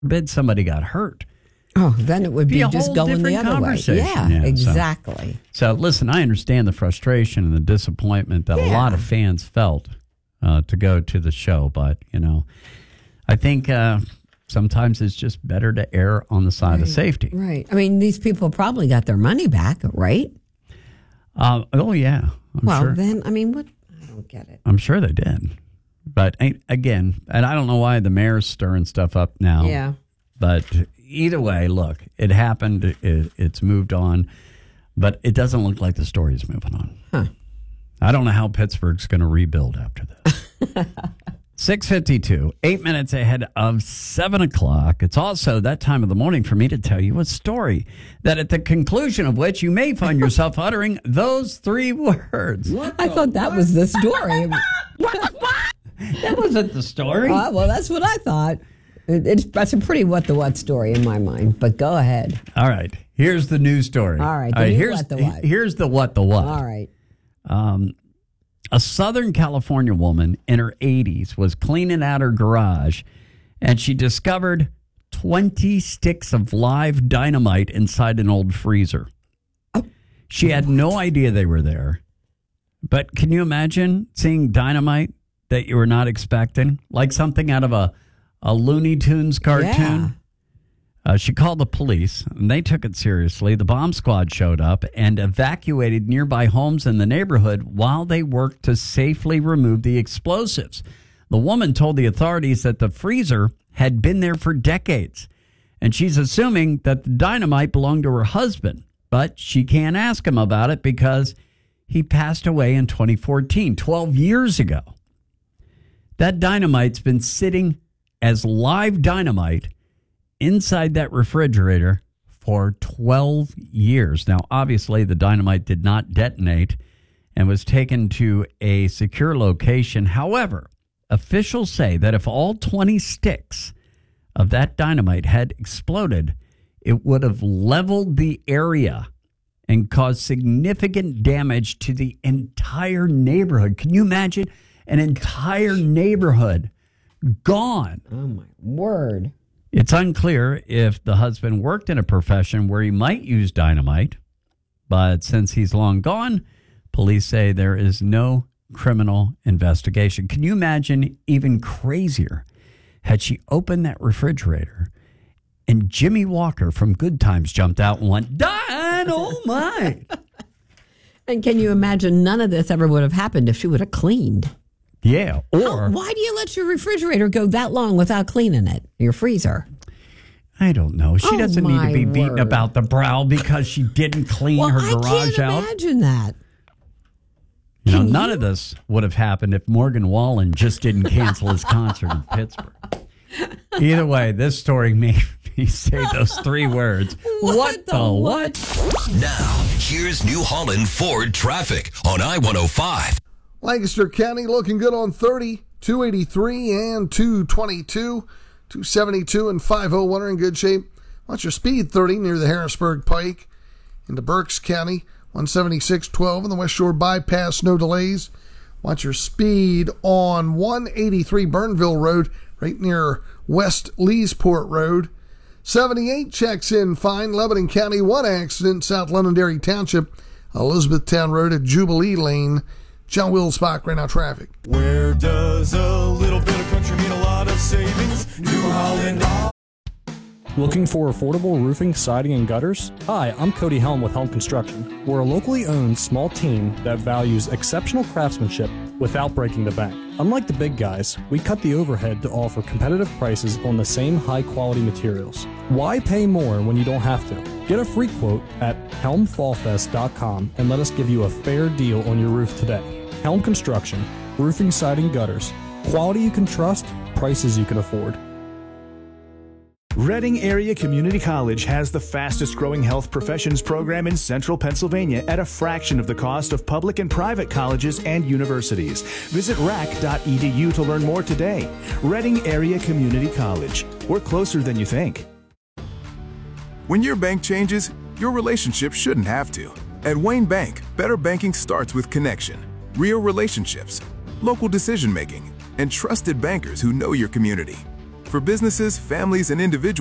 forbid somebody got hurt. Oh, then it would be a just whole going the different other way. conversation. Yeah, exactly. So listen, I understand the frustration and the disappointment that a lot of fans felt to go to the show, but I think sometimes it's just better to err on the side of safety. Right. I mean, these people probably got their money back, right? Oh yeah. I'm sure. Then I mean, what? I don't get it. I'm sure they did, but again, and I don't know why the mayor's stirring stuff up now. Yeah. But either way, look, it happened. It's moved on, but it doesn't look like the story's moving on. Huh. I don't know how Pittsburgh's going to rebuild after this. 6:52, 8 minutes ahead of 7 o'clock. It's also that time of the morning for me to tell you a story that at the conclusion of which you may find yourself uttering those 3 words. I thought that was the story. That wasn't the story. Well, that's what I thought. That's a pretty what story in my mind, but go ahead. All right. Here's the news story. All right. Here's the what. All right. A Southern California woman in her 80s was cleaning out her garage, and she discovered 20 sticks of live dynamite inside an old freezer. She had no idea they were there. But can you imagine seeing dynamite that you were not expecting? Like something out of a Looney Tunes cartoon? She called the police, and they took it seriously. The bomb squad showed up and evacuated nearby homes in the neighborhood while they worked to safely remove the explosives. The woman told the authorities that the freezer had been there for decades, and she's assuming that the dynamite belonged to her husband, but she can't ask him about it because he passed away in 2014, 12 years ago. That dynamite's been sitting as live dynamite inside that refrigerator for 12 years. Now, obviously, the dynamite did not detonate and was taken to a secure location. However, officials say that if all 20 sticks of that dynamite had exploded, it would have leveled the area and caused significant damage to the entire neighborhood. Can you imagine an entire neighborhood gone? Oh, my word. It's unclear if the husband worked in a profession where he might use dynamite, but since he's long gone, police say there is no criminal investigation. Can you imagine even crazier had she opened that refrigerator and Jimmy Walker from Good Times jumped out and went, dynamite! And can you imagine none of this ever would have happened if she would have cleaned? Yeah, or... Why do you let your refrigerator go that long without cleaning it, your freezer? I don't know. She doesn't need to be beaten about the brow because she didn't clean her garage out. I can't imagine that. None of this would have happened if Morgan Wallen just didn't cancel his concert in Pittsburgh. Either way, this story made me say those 3 words. What the what? Now, here's New Holland Ford traffic on I-105. Lancaster County looking good on 30, 283 and 222, 272 and 501 are in good shape. Watch your speed 30 near the Harrisburg Pike. Into Berks County, 176.12 on the West Shore Bypass, no delays. Watch your speed on 183 Burnville Road, right near West Leesport Road. 78 checks in fine. Lebanon County, 1 accident, South Londonderry Township, Elizabethtown Road at Jubilee Lane. John Wills-Bach, right now traffic. Where does a little bit of country mean a lot of savings? New Holland. Looking for affordable roofing, siding, and gutters? Hi, I'm Cody Helm with Helm Construction. We're a locally owned small team that values exceptional craftsmanship without breaking the bank. Unlike the big guys, we cut the overhead to offer competitive prices on the same high-quality materials. Why pay more when you don't have to? Get a free quote at helmfallfest.com and let us give you a fair deal on your roof today. Helm Construction, roofing, siding, gutters. Quality you can trust, prices you can afford. Reading Area Community College has the fastest growing health professions program in central Pennsylvania at a fraction of the cost of public and private colleges and universities. Visit rac.edu to learn more today. Reading Area Community College. We're closer than you think. When your bank changes, your relationship shouldn't have to. At Wayne Bank, better banking starts with connection, real relationships, local decision making, and trusted bankers who know your community. For businesses, families, and individuals,